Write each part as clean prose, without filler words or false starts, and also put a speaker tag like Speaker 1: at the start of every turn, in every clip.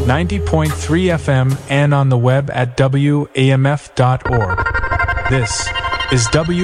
Speaker 1: 90.3 FM and on the web at WAMF.org. This is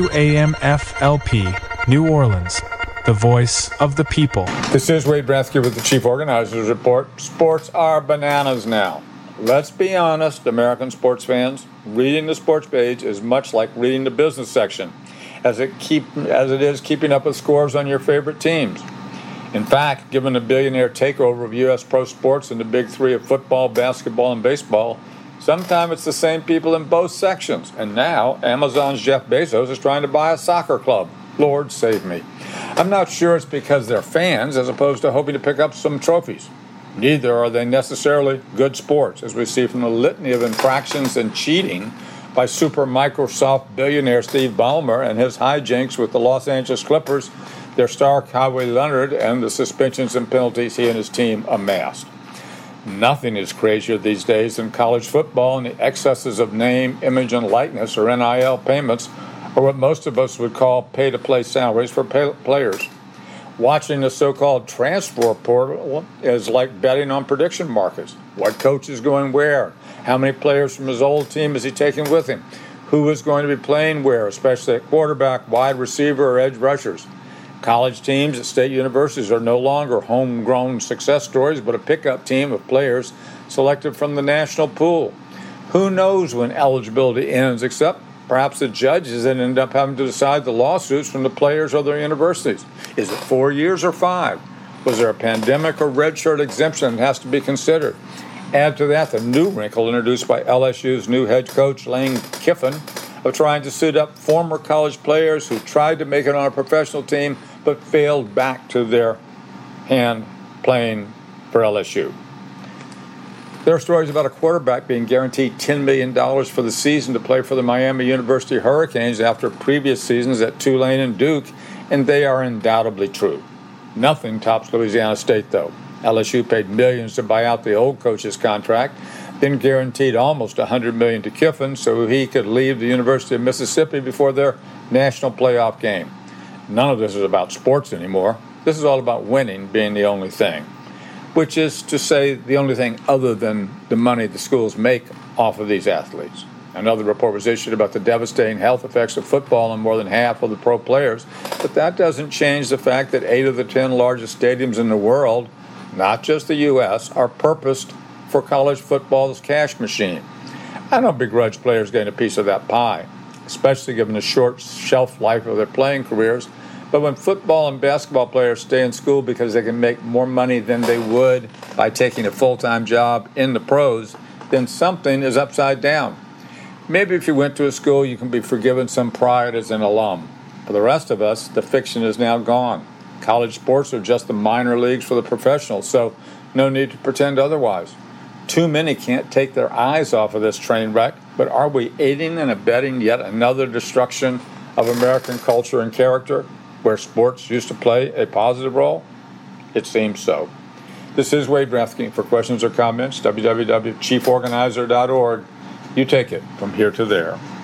Speaker 1: WAMF-LP, New Orleans, the voice of the people.
Speaker 2: This is Wade Brathke with the Chief Organizers Report. Sports are bananas now. Let's be honest, American sports fans, reading the sports page is much like reading the business section, as it is keeping up with scores on your favorite teams. In fact, given the billionaire takeover of U.S. pro sports and the big three of football, basketball, and baseball, sometimes it's the same people in both sections. And now, Amazon's Jeff Bezos is trying to buy a soccer club. Lord save me. I'm not sure it's because they're fans as opposed to hoping to pick up some trophies. Neither are they necessarily good sports, as we see from the litany of infractions and cheating by super Microsoft billionaire Steve Ballmer and his hijinks with the Los Angeles Clippers, their star Kawhi Leonard, and the suspensions and penalties he and his team amassed. Nothing is crazier these days than college football and the excesses of name, image, and likeness, or NIL payments, or what most of us would call pay-to-play salaries for players. Watching the so-called transfer portal is like betting on prediction markets. What coach is going where? How many players from his old team is he taking with him? Who is going to be playing where, especially at quarterback, wide receiver, or edge rushers? College teams at state universities are no longer homegrown success stories, but a pickup team of players selected from the national pool. Who knows when eligibility ends, except perhaps the judges that end up having to decide the lawsuits from the players or their universities. Is it 4 years or 5? Was there a pandemic or redshirt exemption that has to be considered? Add to that the new wrinkle introduced by LSU's new head coach, Lane Kiffin, of trying to suit up former college players who tried to make it on a professional team but failed back to their hand playing for LSU. There are stories about a quarterback being guaranteed $10 million for the season to play for the Miami University Hurricanes after previous seasons at Tulane and Duke, and they are undoubtedly true. Nothing tops Louisiana State, though. LSU paid millions to buy out the old coach's contract, then guaranteed almost $100 million to Kiffin so he could leave the University of Mississippi before their national playoff game. None of this is about sports anymore. This is all about winning being the only thing, which is to say the only thing other than the money the schools make off of these athletes. Another report was issued about the devastating health effects of football on more than half of the pro players, but that doesn't change the fact that 8 of the 10 largest stadiums in the world, not just the U.S., are purposed for college football's cash machine. I don't begrudge players getting a piece of that pie, especially given the short shelf life of their playing careers. But when football and basketball players stay in school because they can make more money than they would by taking a full-time job in the pros, then something is upside down. Maybe if you went to a school, you can be forgiven some pride as an alum. For the rest of us, the fiction is now gone. College sports are just the minor leagues for the professionals, so no need to pretend otherwise. Too many can't take their eyes off of this train wreck, but are we aiding and abetting yet another destruction of American culture and character, where sports used to play a positive role? It seems so. This is Wade Brathke. For questions or comments, www.chieforganizer.org. You take it from here to there.